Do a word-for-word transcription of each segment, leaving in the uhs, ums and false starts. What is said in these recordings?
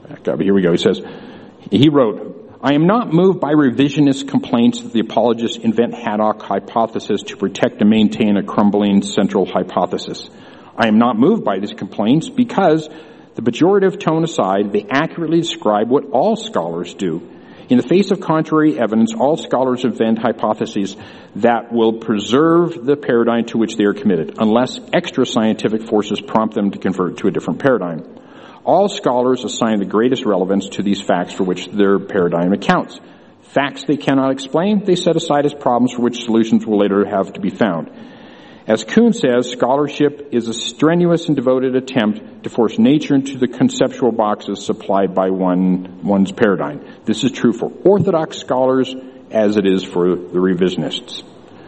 back up. Here we go. He says, he wrote, I am not moved by revisionist complaints that the apologists invent haddock hypothesis to protect and maintain a crumbling central hypothesis. I am not moved by these complaints because, the pejorative tone aside, they accurately describe what all scholars do. In the face of contrary evidence, all scholars invent hypotheses that will preserve the paradigm to which they are committed, unless extra scientific forces prompt them to convert to a different paradigm. All scholars assign the greatest relevance to these facts for which their paradigm accounts. Facts they cannot explain, they set aside as problems for which solutions will later have to be found. As Kuhn says, scholarship is a strenuous and devoted attempt to force nature into the conceptual boxes supplied by one one's paradigm. This is true for orthodox scholars as it is for the revisionists.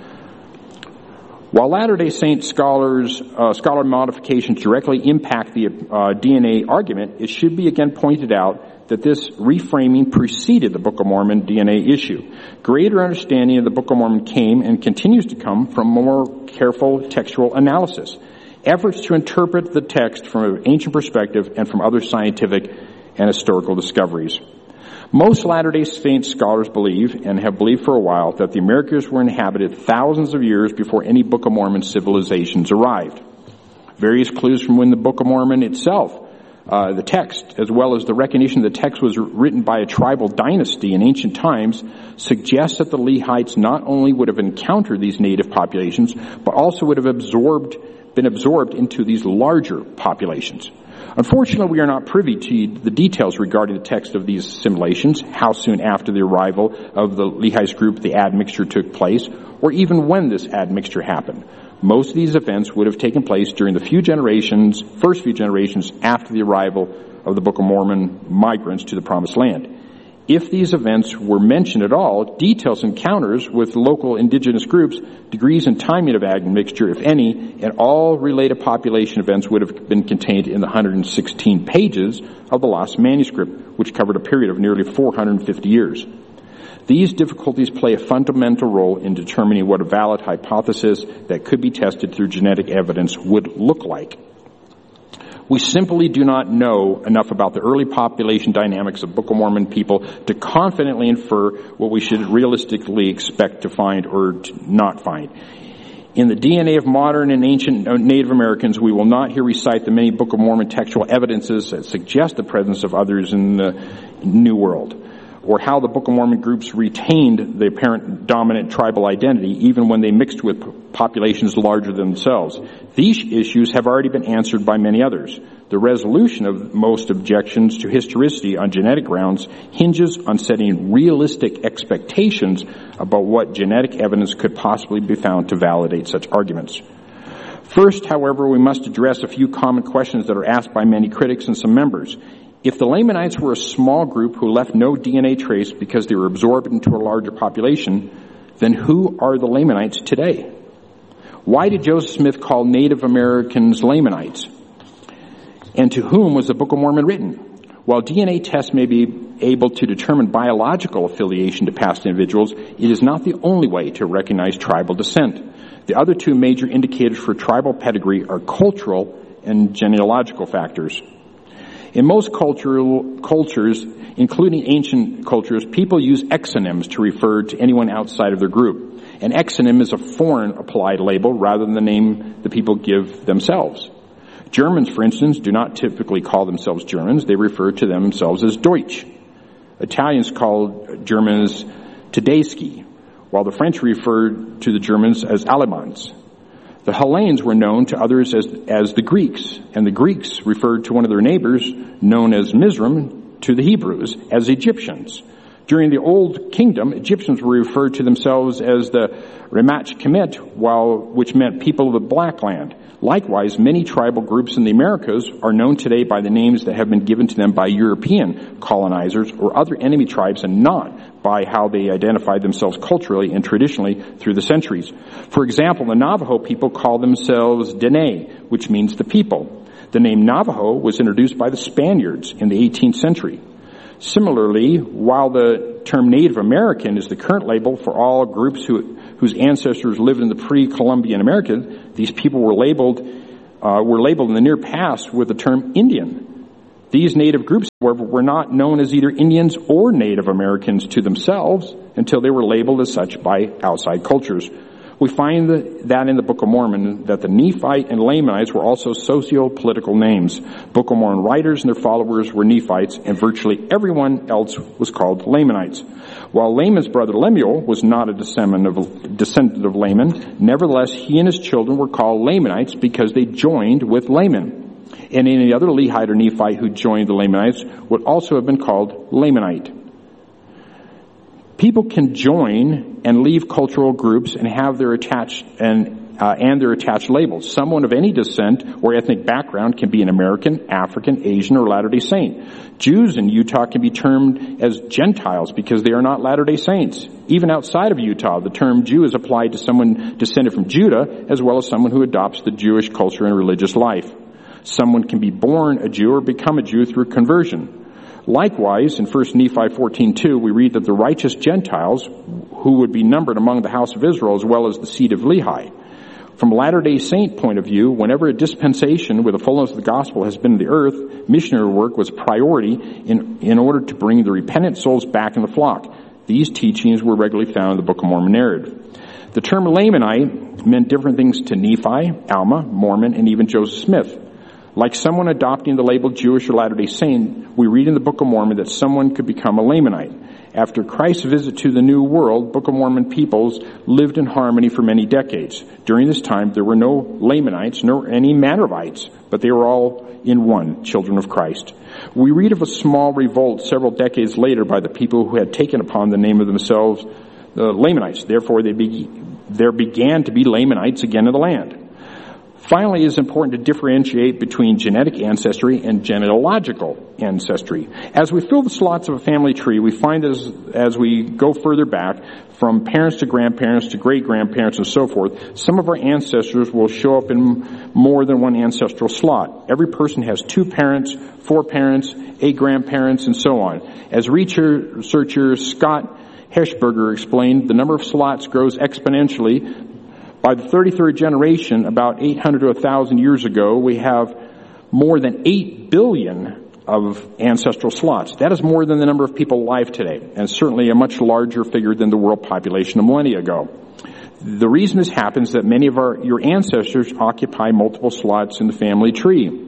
While Latter-day Saint scholars, uh, scholar modifications directly impact the uh, D N A argument, it should be again pointed out that this reframing preceded the Book of Mormon D N A issue. Greater understanding of the Book of Mormon came and continues to come from more careful textual analysis. Efforts to interpret the text from an ancient perspective and from other scientific and historical discoveries. Most Latter-day Saint scholars believe, and have believed for a while, that the Americas were inhabited thousands of years before any Book of Mormon civilizations arrived. Various clues from when the Book of Mormon itself, uh, the text, as well as the recognition that the text was written by a tribal dynasty in ancient times, suggest that the Lehites not only would have encountered these native populations, but also would have absorbed, been absorbed into these larger populations. Unfortunately, we are not privy to the details regarding the text of these assimilations, how soon after the arrival of the Lehites group the admixture took place, or even when this admixture happened. Most of these events would have taken place during the few generations, first few generations after the arrival of the Book of Mormon migrants to the Promised Land. If these events were mentioned at all, details encounters with local indigenous groups, degrees and timing of admixture, if any, and all related population events would have been contained in the one hundred sixteen pages of the lost manuscript, which covered a period of nearly four hundred fifty years. These difficulties play a fundamental role in determining what a valid hypothesis that could be tested through genetic evidence would look like. We simply do not know enough about the early population dynamics of Book of Mormon people to confidently infer what we should realistically expect to find or to not find. In the D N A of modern and ancient Native Americans, we will not here recite the many Book of Mormon textual evidences that suggest the presence of others in the New World, or how the Book of Mormon groups retained the apparent dominant tribal identity even when they mixed with populations larger than themselves. These issues have already been answered by many others. The resolution of most objections to historicity on genetic grounds hinges on setting realistic expectations about what genetic evidence could possibly be found to validate such arguments. First, however, we must address a few common questions that are asked by many critics and some members. If the Lamanites were a small group who left no D N A trace because they were absorbed into a larger population, then who are the Lamanites today? Why did Joseph Smith call Native Americans Lamanites? And to whom was the Book of Mormon written? While D N A tests may be able to determine biological affiliation to past individuals, it is not the only way to recognize tribal descent. The other two major indicators for tribal pedigree are cultural and genealogical factors. In most cultural cultures, including ancient cultures, people use exonyms to refer to anyone outside of their group. An exonym is a foreign applied label rather than the name the people give themselves. Germans, for instance, do not typically call themselves Germans. They refer to themselves as Deutsch. Italians call Germans Tedeschi, while the French referred to the Germans as Allemands. The Hellenes were known to others as, as the Greeks, and the Greeks referred to one of their neighbors, known as Mizraim, to the Hebrews as Egyptians. During the Old Kingdom, Egyptians were referred to themselves as the Remach Kemet, while, which meant people of the Black Land. Likewise, many tribal groups in the Americas are known today by the names that have been given to them by European colonizers or other enemy tribes, and not by how they identified themselves culturally and traditionally through the centuries. For example, the Navajo people call themselves Dene, which means the people. The name Navajo was introduced by the Spaniards in the eighteenth century. Similarly, while the term Native American is the current label for all groups who, whose ancestors lived in the pre-Columbian America, these people were labeled uh, were labeled in the near past with the term Indian. These native groups, however, were not known as either Indians or Native Americans to themselves until they were labeled as such by outside cultures. We find that in the Book of Mormon, that the Nephite and Lamanites were also socio-political names. Book of Mormon writers and their followers were Nephites, and virtually everyone else was called Lamanites. While Laman's brother Lemuel was not a descendant of, descendant of Laman, nevertheless he and his children were called Lamanites because they joined with Laman. And any other Lehite or Nephite who joined the Lamanites would also have been called Lamanite. People can join and leave cultural groups and have their attached and uh, and their attached labels. Someone of any descent or ethnic background can be an American, African, Asian, or Latter-day Saint. Jews in Utah can be termed as Gentiles because they are not Latter-day Saints. Even outside of Utah, the term Jew is applied to someone descended from Judah as well as someone who adopts the Jewish culture and religious life. Someone can be born a Jew or become a Jew through conversion. Likewise, in First Nephi fourteen two, we read that the righteous Gentiles, who would be numbered among the house of Israel as well as the seed of Lehi. From a Latter-day Saint point of view, whenever a dispensation with the fullness of the gospel has been in the earth, missionary work was priority in, in order to bring the repentant souls back in the flock. These teachings were regularly found in the Book of Mormon narrative. The term Lamanite meant different things to Nephi, Alma, Mormon, and even Joseph Smith. Like someone adopting the label Jewish or Latter-day Saint, we read in the Book of Mormon that someone could become a Lamanite. After Christ's visit to the New World, Book of Mormon peoples lived in harmony for many decades. During this time, there were no Lamanites nor any Manavites, but they were all in one, children of Christ. We read of a small revolt several decades later by the people who had taken upon the name of themselves the Lamanites. Therefore, they be, there began to be Lamanites again in the land. Finally, it is important to differentiate between genetic ancestry and genealogical ancestry. As we fill the slots of a family tree, we find as, as we go further back, from parents to grandparents to great-grandparents and so forth, some of our ancestors will show up in more than one ancestral slot. Every person has two parents, four parents, eight grandparents, and so on. As researcher Scott Hershberger explained, the number of slots grows exponentially. By the thirty-third generation, about eight hundred to one thousand years ago, we have more than eight billion of ancestral slots. That is more than the number of people alive today, and certainly a much larger figure than the world population a millennia ago. The reason this happens is that many of our your ancestors occupy multiple slots in the family tree.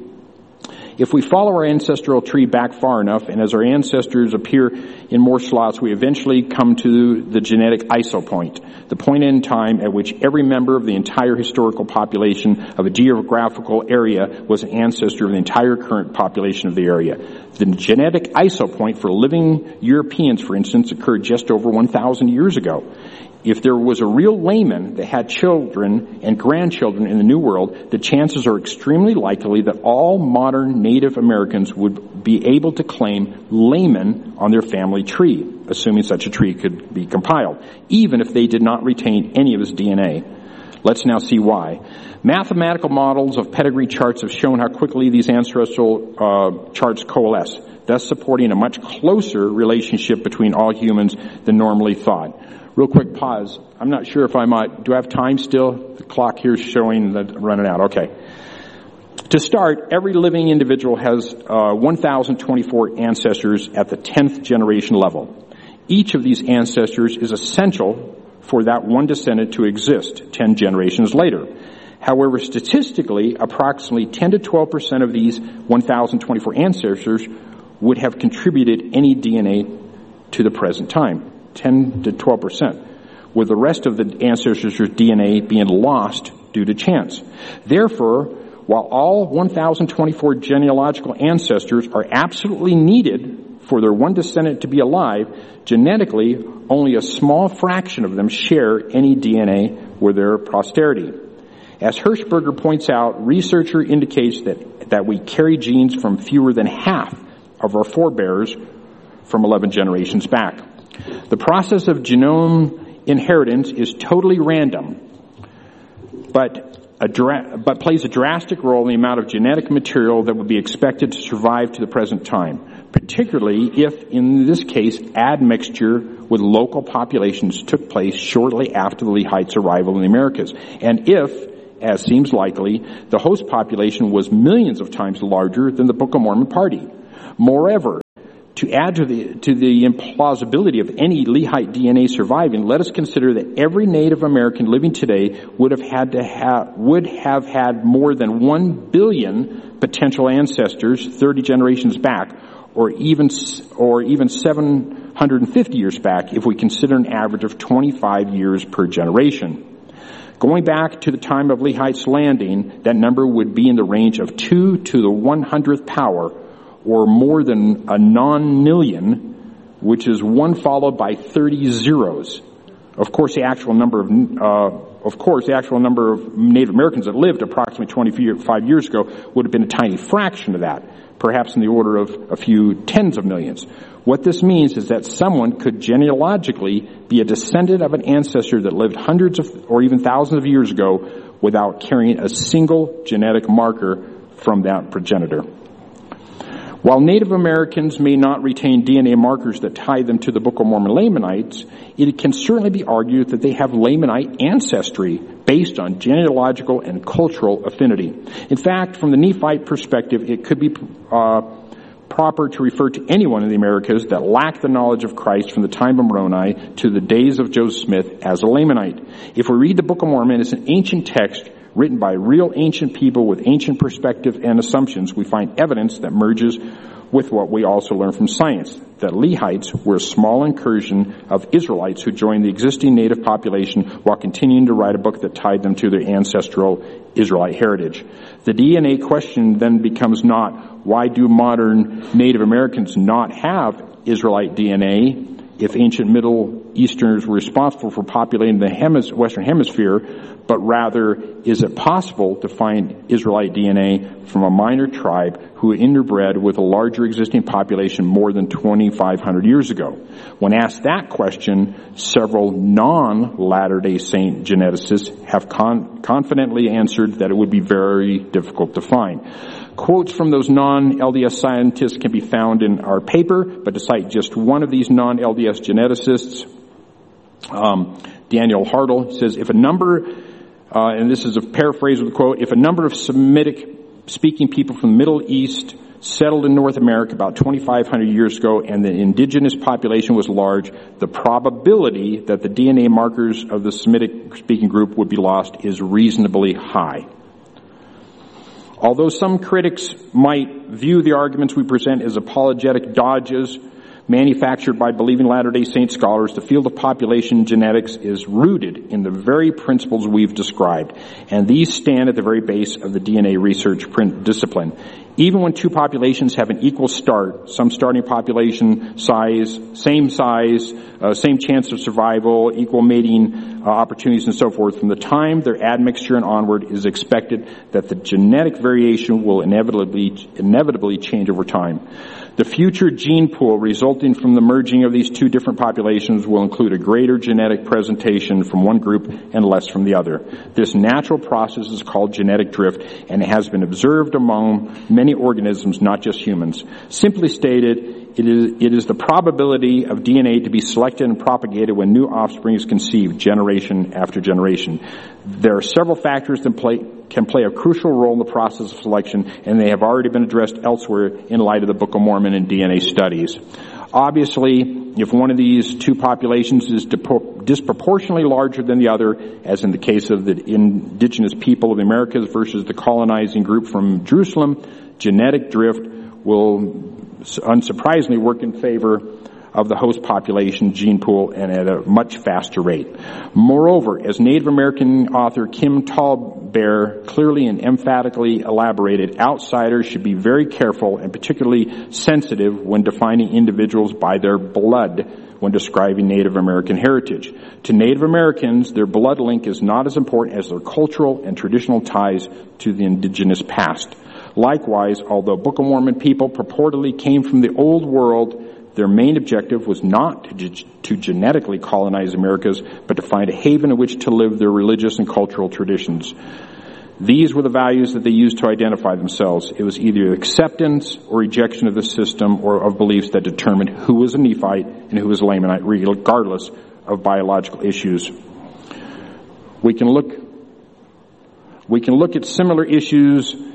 If we follow our ancestral tree back far enough, and as our ancestors appear in more slots, we eventually come to the genetic isopoint, the point in time at which every member of the entire historical population of a geographical area was an ancestor of the entire current population of the area. The genetic isopoint for living Europeans, for instance, occurred just over one thousand years ago. If there was a real layman that had children and grandchildren in the New World, the chances are extremely likely that all modern Native Americans would be able to claim layman on their family tree, assuming such a tree could be compiled, even if they did not retain any of his D N A. Let's now see why. Mathematical models of pedigree charts have shown how quickly these ancestral uh, charts coalesce, thus supporting a much closer relationship between all humans than normally thought. Real quick pause. I'm not sure if I might, do I have time still? The clock here is showing that I'm running out. Okay. To start, every living individual has uh, one thousand twenty-four ancestors at the tenth generation level. Each of these ancestors is essential for that one descendant to exist ten generations later. However, statistically, approximately ten to twelve percent of these one thousand twenty-four ancestors would have contributed any D N A to the present time. ten to twelve percent, with the rest of the ancestors' D N A being lost due to chance. Therefore, while all one thousand twenty-four genealogical ancestors are absolutely needed for their one descendant to be alive, genetically, only a small fraction of them share any D N A with their posterity. As Hershberger points out, researcher indicates that, that we carry genes from fewer than half of our forebears from eleven generations back. The process of genome inheritance is totally random, but, a dra- but plays a drastic role in the amount of genetic material that would be expected to survive to the present time, particularly if, in this case, admixture with local populations took place shortly after the Lehites' arrival in the Americas, and if, as seems likely, the host population was millions of times larger than the Book of Mormon party. Moreover, to add to the to the implausibility of any Lehite D N A surviving, let us consider that every Native American living today would have had to have would have had more than one billion potential ancestors thirty generations back, or even or even seven hundred fifty years back, if we consider an average of twenty-five years per generation. Going back to the time of Lehite's landing, that number would be in the range of two to the one hundredth power, or more than a non-million, which is one followed by thirty zeros. Of course, the actual number of uh, of course the actual number of Native Americans that lived approximately twenty-five years ago would have been a tiny fraction of that, perhaps in the order of a few tens of millions. What this means is that someone could genealogically be a descendant of an ancestor that lived hundreds of or even thousands of years ago without carrying a single genetic marker from that progenitor. While Native Americans may not retain D N A markers that tie them to the Book of Mormon Lamanites, it can certainly be argued that they have Lamanite ancestry based on genealogical and cultural affinity. In fact, from the Nephite perspective, it could be uh, proper to refer to anyone in the Americas that lacked the knowledge of Christ from the time of Moroni to the days of Joseph Smith as a Lamanite. If we read the Book of Mormon as an ancient text written by real ancient people with ancient perspective and assumptions, we find evidence that merges with what we also learn from science, that Lehites were a small incursion of Israelites who joined the existing native population while continuing to write a book that tied them to their ancestral Israelite heritage. The D N A question then becomes not, why do modern Native Americans not have Israelite D N A if ancient Middle Easterners were responsible for populating the hemis- Western Hemisphere, but rather, is it possible to find Israelite D N A from a minor tribe who interbred with a larger existing population more than twenty-five hundred years ago? When asked that question, several non-Latter-day Saint geneticists have con- confidently answered that it would be very difficult to find. Quotes from those non-L D S scientists can be found in our paper, but to cite just one of these non-L D S geneticists, um, Daniel Hartle says, if a number, uh, and this is a paraphrase of the quote, if a number of Semitic-speaking people from the Middle East settled in North America about twenty-five hundred years ago and the indigenous population was large, the probability that the D N A markers of the Semitic-speaking group would be lost is reasonably high. Although some critics might view the arguments we present as apologetic dodges manufactured by believing Latter-day Saint scholars, the field of population genetics is rooted in the very principles we've described, and these stand at the very base of the D N A research discipline. Even when two populations have an equal start, some starting population size, same size, uh, same chance of survival, equal mating uh, opportunities and so forth, from the time their admixture and onward, is expected that the genetic variation will inevitably, inevitably change over time. The future gene pool resulting from the merging of these two different populations will include a greater genetic presentation from one group and less from the other. This natural process is called genetic drift, and it has been observed among many organisms, not just humans. Simply stated, it is, it is the probability of D N A to be selected and propagated when new offspring is conceived, generation after generation. There are several factors that play, can play a crucial role in the process of selection, and they have already been addressed elsewhere in light of the Book of Mormon and D N A studies. Obviously, if one of these two populations is disproportionately larger than the other, as in the case of the indigenous people of the Americas versus the colonizing group from Jerusalem, genetic drift will unsurprisingly work in favor of the host population gene pool and at a much faster rate. Moreover, as Native American author Kim Tallbear clearly and emphatically elaborated, outsiders should be very careful and particularly sensitive when defining individuals by their blood when describing Native American heritage. To Native Americans, their blood link is not as important as their cultural and traditional ties to the indigenous past. Likewise, although Book of Mormon people purportedly came from the old world, their main objective was not to, to genetically colonize Americas, but to find a haven in which to live their religious and cultural traditions. These were the values that they used to identify themselves. It was either acceptance or rejection of the system or of beliefs that determined who was a Nephite and who was a Lamanite, regardless of biological issues. We can look, we can look at similar issues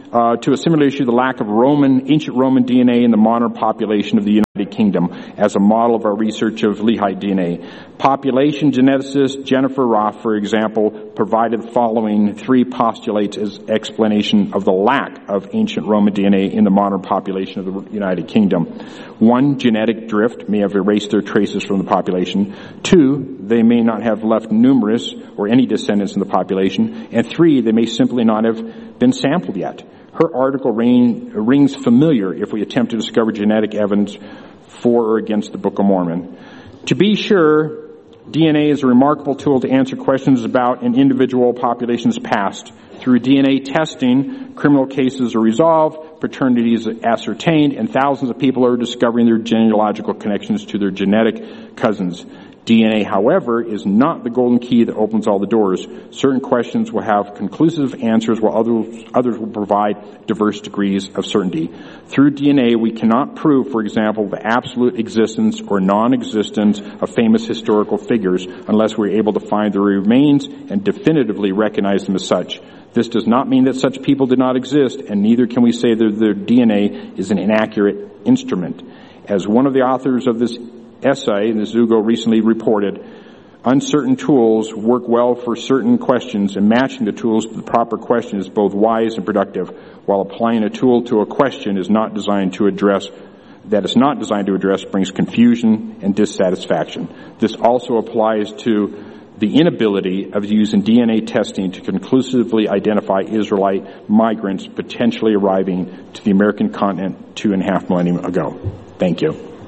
uh, to a similar issue, the lack of Roman, ancient Roman D N A in the modern population of the United Kingdom as a model of our research of Lehigh D N A. Population geneticist Jennifer Roth, for example, provided the following three postulates as explanation of the lack of ancient Roman D N A in the modern population of the United Kingdom. One, genetic drift may have erased their traces from the population. Two, they may not have left numerous or any descendants in the population. And three, they may simply not have been sampled yet. Her article ring, rings familiar if we attempt to discover genetic evidence for or against the Book of Mormon. To be sure, D N A is a remarkable tool to answer questions about an individual population's past. Through D N A testing, criminal cases are resolved, paternity is ascertained, and thousands of people are discovering their genealogical connections to their genetic cousins. D N A, however, is not the golden key that opens all the doors. Certain questions will have conclusive answers while others, others will provide diverse degrees of certainty. Through D N A, we cannot prove, for example, the absolute existence or non-existence of famous historical figures unless we're able to find their remains and definitively recognize them as such. This does not mean that such people did not exist, and neither can we say that their D N A is an inaccurate instrument. As one of the authors of this essay in the Zugo recently reported, uncertain tools work well for certain questions, and matching the tools to the proper question is both wise and productive, while applying a tool to a question is not designed to address that is not designed to address brings confusion and dissatisfaction. This also applies to the inability of using D N A testing to conclusively identify Israelite migrants potentially arriving to the American continent two and a half millennium ago. Thank you.